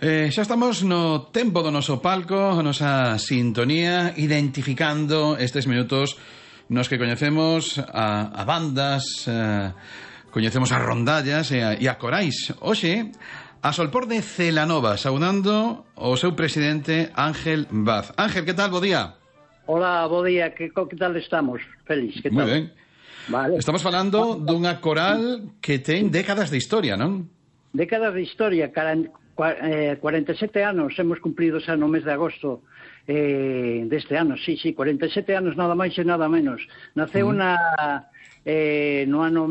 Xa estamos no tempo do noso palco, a nosa sintonía, identificando estes minutos nos que coñecemos a bandas, coñecemos as rondallas e a corais. Hoxe, a Solpor de Celanova, saudando o seu presidente Ángel Vaz. Ángel, que tal? Bo día. Hola, bo día. Que tal estamos? Feliz, que tal? Moi ben. Vale. Estamos falando dunha coral que ten décadas de historia, non? Décadas de historia, 47 anos hemos cumprido xa no mes de agosto deste ano, sí, 47 anos nada máis e nada menos. Naceu no ano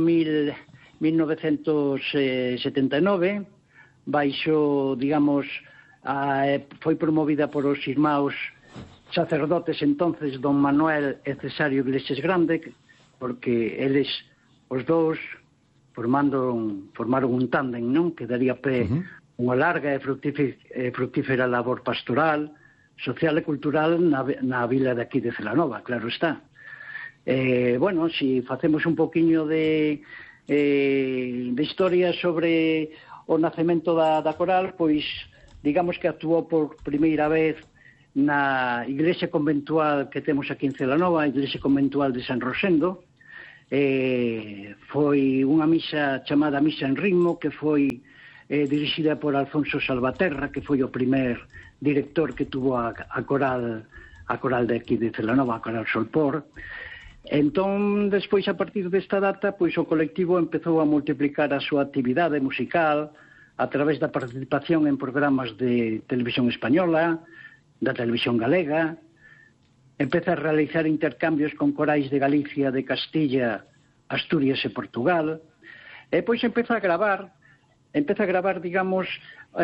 1979, baixo, digamos, foi promovida por os irmãos sacerdotes entonces, don Manuel e Cesario Iglesias Grande, porque eles, os dous, formaron un tándem, non? Que daría pé unha larga e fructífera labor pastoral, social e cultural na vila de aquí de Celanova, claro está. Bueno, si facemos un poquinho de historia sobre o nacemento da coral, pois digamos que actuou por primeira vez na iglesia conventual que temos aquí en Celanova, a iglesia conventual de San Rosendo. Foi unha misa chamada Misa en Ritmo, que foi dirixida por Alfonso Salvaterra, que foi o primer director que tuvo a coral de aquí de Celanova, a coral Solpor. Entón, despois, a partir desta data, pois o colectivo empezou a multiplicar a súa actividade musical a través da participación en programas de televisión española, da televisión galega. Empeza a realizar intercambios con corais de Galicia, de Castilla, Asturias e Portugal. E pois empeza a gravar, digamos, a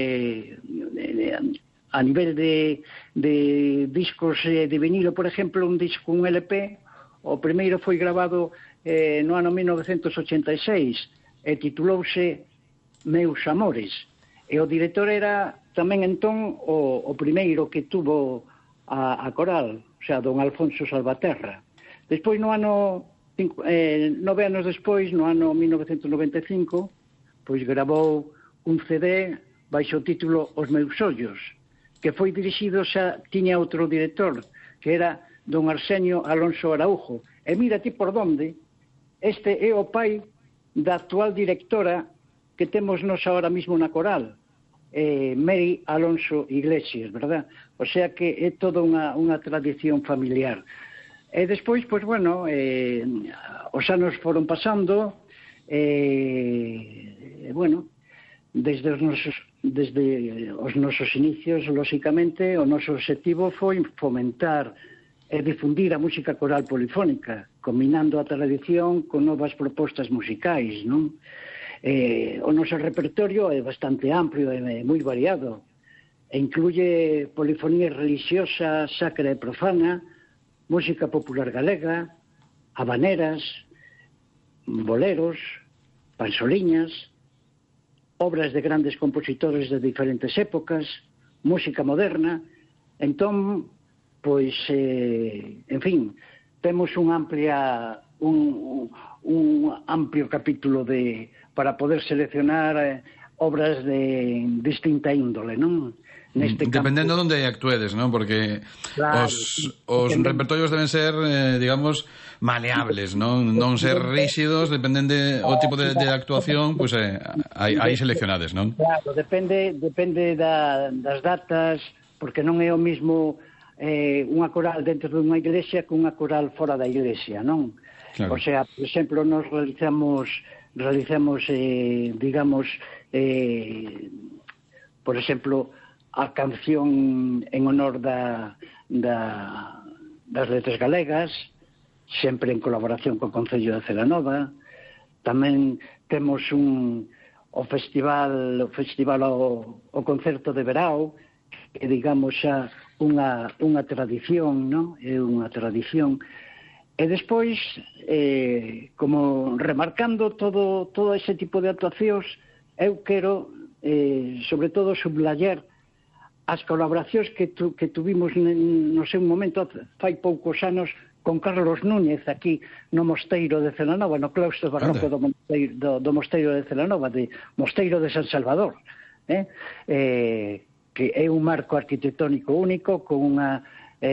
nivel de discos de vinilo, por exemplo, un disco, un LP, o primeiro foi grabado no ano 1986 e titulouse Meus Amores. E o director era tamén entón o primeiro que tuvo a coral, o sea, don Alfonso Salvaterra. Despois, no ano 9 anos despois, no ano 1995, pois gravou un CD baixo o título Os Meus Ollos, que foi dirixido, xa tiña outro director, que era don Arsenio Alonso Araujo. E mira ti por donde, este é o pai da actual directora que temos nos ahora mismo na coral, Mary Alonso Iglesias, verdad? O sea que é toda unha tradición familiar. E despois, pois, bueno, os anos foron pasando, bueno, desde os nosos inicios, lóxicamente, o noso objetivo foi fomentar e difundir a música coral polifónica, combinando a tradición con novas propostas musicais, non? O noso repertorio é bastante amplio e moi variado, e incluye polifonía religiosa, sacra e profana, música popular galega, habaneras, boleros, pansoliñas, obras de grandes compositores de diferentes épocas, música moderna. Entón, pois, en fin, temos un amplio capítulo para poder seleccionar obras de distinta índole, non? Dependendo de onde actuedes, non? Porque claro, os repertorios deben ser, digamos, maleables, non ser rígidos, dependen o tipo de actuación, pois hai seleccionades, non? Claro, depende das datas, porque non é o mismo unha coral dentro dunha iglesia que unha coral fora da iglesia, non? Claro. O sea, por exemplo, nos realizamos digamos, por exemplo, a canción en honor das letras galegas, sempre en colaboración co Concello de Celanova. Tamén temos o concerto de verao, que digamos xa unha tradición, non? É unha tradición. E despois, como remarcando todo ese tipo de actuacións, eu quero, sobre todo, sublayar as colaboracións que tuvimos no seu momento, fai poucos anos, con Carlos Núñez, aquí no Mosteiro de Celanova, no claustro barroco do Mosteiro de Celanova, de Mosteiro de San Salvador. que é un marco arquitectónico único con unha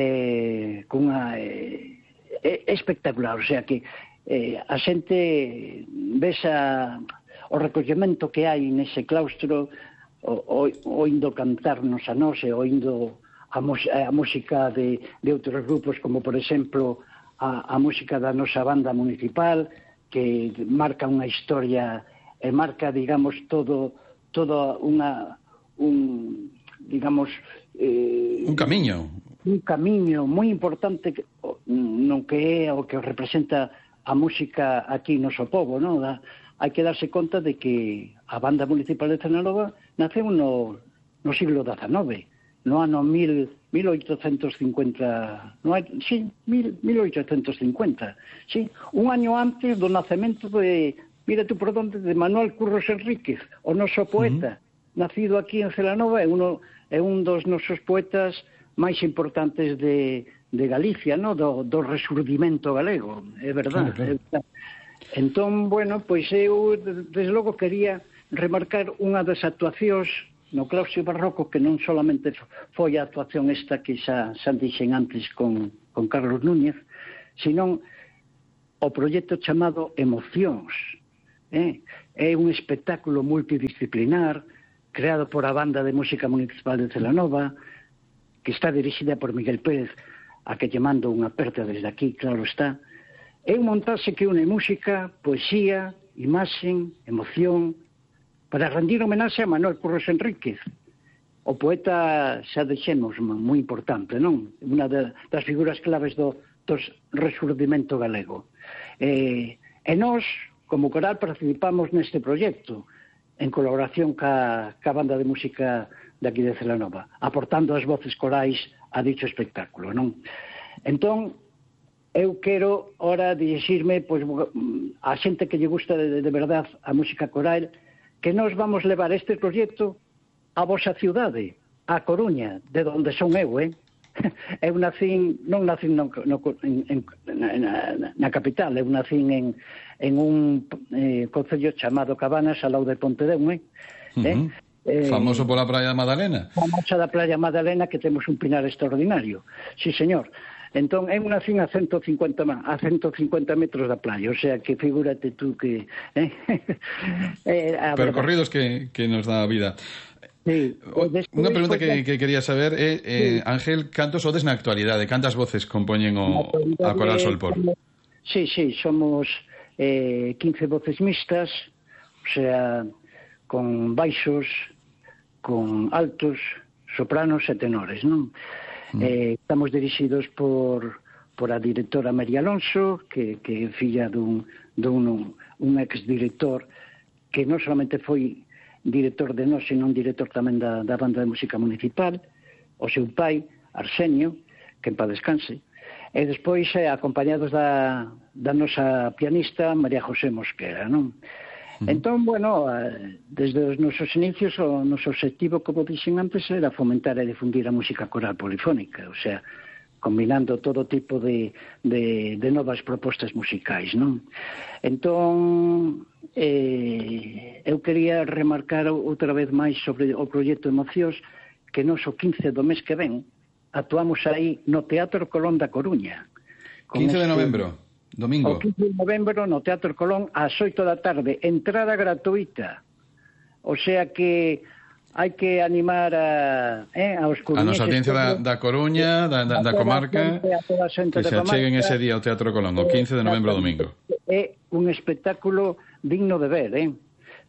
espectacular, o sea que a xente vesa o recollemento que hai nese claustro o indo cantarnos a nós e o indo a música de outros grupos, como por exemplo a música da nosa banda municipal, que marca unha historia e marca, digamos, todo digamos un camiño moi importante no que é o que representa a música aquí no noso povo, non? Hai que darse conta de que a banda municipal de Celanova naceu no siglo XIX, no ano 1850, sí, 1850, sí, un año antes do nacemento de, mira tú por onde, de Manuel Curros Enríquez, o noso poeta, nacido aquí en Celanova, é un dos nosos poetas máis importantes de Galicia, no? do resurdimento galego, é verdade. Claro. Entón, bueno, pois eu, desde logo, quería remarcar unha das actuacións no claustro barroco, que non solamente foi a actuación esta que xa dixen antes con Carlos Núñez, sino o proxecto chamado Emocións. É un espectáculo multidisciplinar creado por a Banda de Música Municipal de Celanova, que está dirixida por Miguel Pérez, a que lle mando unha aperta desde aquí, claro está. É un montaxe que une música, poesía, imaxen, emoción, para rendir homenaxe a Manuel Curros Enríquez, o poeta, xa dixemos, moi importante, non? Unha das figuras claves do resurdimento galego. E nós, como coral, participamos neste proxecto, en colaboración ca Banda de Música de aquí de Celanova, aportando as voces corais a dicho espectáculo, non? Entón, eu quero ora dirixirme pois, a xente que lle gusta de verdade a música coral, que nós vamos levar este proxecto a vosa ciudade, a Coruña, de onde son eu, Eu non nacín na capital, eu nacín en un concello chamado Cabanas, ao lado de Pontedeume, famoso pola Praia Madalena. Famosa da Praia Madalena, que temos un pinar extraordinario. Sí, señor. Entón, eu nacín a 150 metros da playa, o sea, que figúrate tú que... Percorridos que nos dá a vida. Sí. Unha pregunta que quería saber é, Ángel, cantos sodes na actualidade? Cantas voces compoñen a Coral Solpor? Sí, somos 15 voces mixtas, o sea, con baixos, con altos, sopranos e tenores, non? Estamos dirixidos por a directora María Alonso, que é filla dun exdirector que non solamente foi director de nós, senón director tamén da Banda de Música Municipal, o seu pai, Arsenio, que en paz descanse, e despois acompañados da nosa pianista María José Mosquera, non? Entón, bueno, desde os nosos inicios o noso objetivo, como dixen antes, era fomentar e difundir a música coral polifónica, o sea, combinando todo tipo de novas propostas musicais, non? Entón, eu quería remarcar outra vez máis sobre o proxecto Emocións, que nos o 15 do mes que ven actuamos aí no Teatro Colón da Coruña. 15 de novembro. Domingo. O 15 de novembro no Teatro Colón ás 8 da tarde, entrada gratuita. O sea que hai que animar aos coruñeses. A nosa audiencia da Coruña, da comarca, que se acheguen ese día ao Teatro Colón, o 15 de novembro domingo. É un espectáculo digno de ver, é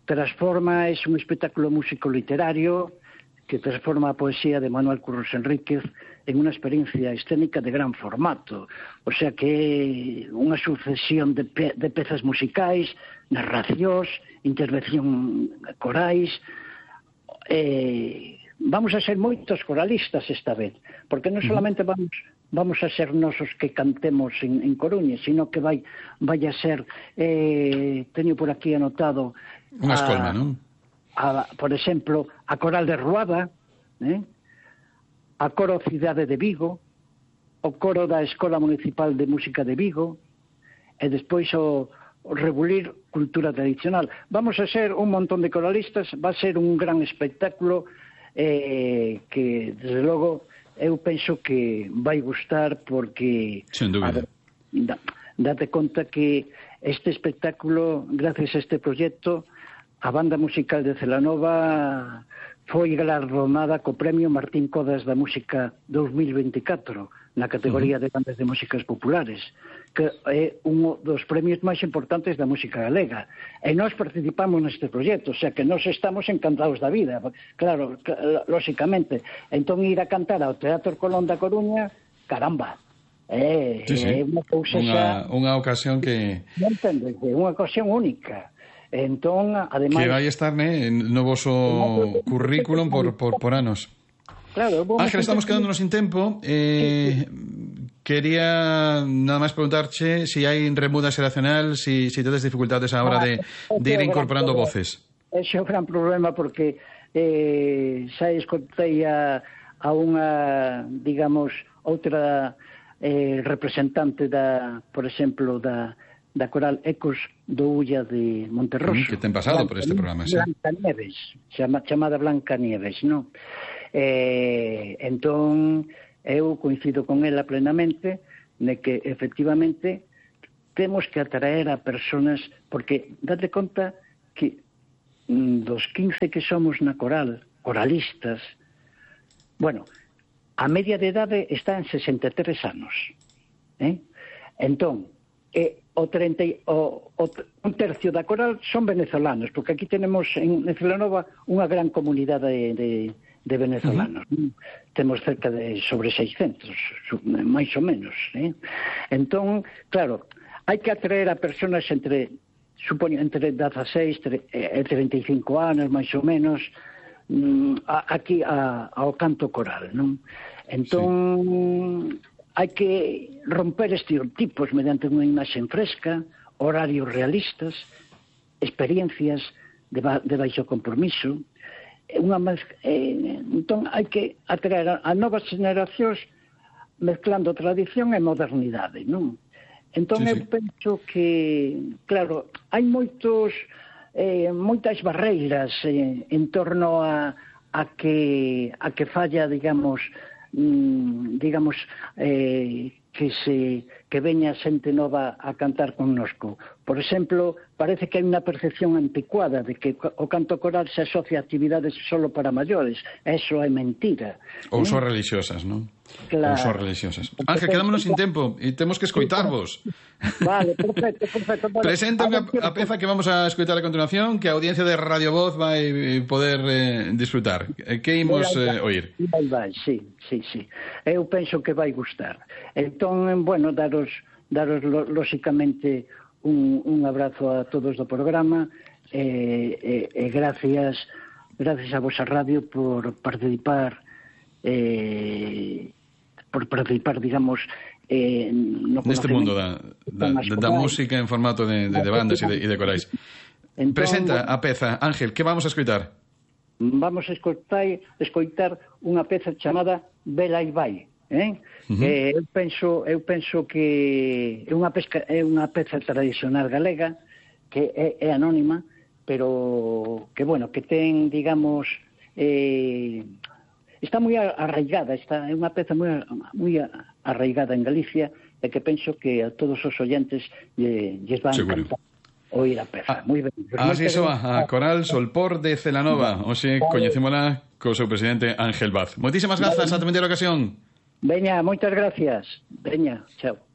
un espectáculo músico-literario que transforma a poesía de Manuel Curros Enríquez en unha experiencia escénica de gran formato. O sea que é unha sucesión de pezas musicais, narracións, intervención corais. Vamos a ser moitos coralistas esta vez, porque non solamente vamos a ser nosos que cantemos en Coruña, sino que vai a ser, teño por aquí anotado, unha escolma, non? Por exemplo, a Coral de Ruada, a Coro Cidade de Vigo, o Coro da Escola Municipal de Música de Vigo, e despois o rebulir cultura tradicional. Vamos a ser un montón de coralistas, va a ser un gran espectáculo que, desde logo, eu penso que vai gustar porque... Sen dúvida. Date conta que este espectáculo, gracias a este proxecto, a Banda Musical de Celanova foi galardonada co Premio Martín Codas da Música 2024 na categoría de bandas de músicas populares, que é un dos premios máis importantes da música galega. E nós participamos neste proxecto, o sea que nós estamos encantados da vida, claro, lóxicamente. Entón ir a cantar ao Teatro Colón da Coruña, caramba, sí. É unha cousa unha ocasión que... Non entendes, é unha ocasión única. Entón, ademais... Que vai estar no voso currículum por anos. Claro, Ángel, estamos quedándonos sin tempo. Quería nada máis preguntarche se hai remuda xeracional, se tedes dificultades a hora de ir incorporando voces. Ese é o gran problema porque xa escoitei a unha, digamos, outra representante por exemplo, da coral Ecos do Ulla de Monterroso. Que ten pasado por este programa, sí. Blanca Nieves, chamada Blanca Nieves, non? Entón, eu coincido con ela plenamente de que, efectivamente, temos que atraer a personas, porque date conta que dos 15 que somos na coral, coralistas, bueno, a media de idade está en 63 anos. Entón, un tercio da coral son venezolanos, porque aquí tenemos en Celanova unha gran comunidade de venezolanos. Temos cerca de sobre 600, máis ou menos. Entón, claro, hai que atraer a personas entre 16 e 35 anos, máis ou menos, aquí ao canto coral, non? Entón, hai que romper estereotipos mediante unha imaxe fresca, horarios realistas, experiencias de baixo compromiso. Entón, hai que atraer a novas generacións mezclando tradición e modernidade, non? Entón, eu penso que, claro, hai moitas barreiras en torno a que falla, digamos, que veña xente nova a cantar connosco. Por exemplo, parece que hai unha percepción anticuada de que o canto coral se asocia a actividades solo para maiores. Eso é mentira. Ou son religiosas, non? Claro. Ou son religiosas. Ángel, quedámonos sin tempo e temos que escoitarvos. Vale, perfecto. Vale. Presenta a peza que vamos a escoitar a continuación, que a audiencia de Radio Voz vai poder disfrutar. Que imos oír? Vai, sí. Eu penso que vai gustar. Entón, bueno, daros lóxicamente un abrazo a todos do programa e gracias a vosa radio por participar digamos, neste mundo da música en formato de bandas e de corais. Entón, presenta a peza, Ángel, que vamos a escoitar? Vamos a escoitar unha peza chamada Vela e Vai. Eu penso que é unha peza tradicional galega que é anónima, pero que, bueno, que ten, digamos, está moi arraigada, é unha peza moi arraigada en Galicia, e que penso que a todos os oyentes lles van a encantar oír a peza. Moi ben. Así soa a Coral Solpor de Celanova. Oxe, coñecémola co seu presidente Ángel Vaz. Moitísimas grazas, ata a primeira ocasión. Veña, moitas gracias. Veña, chao.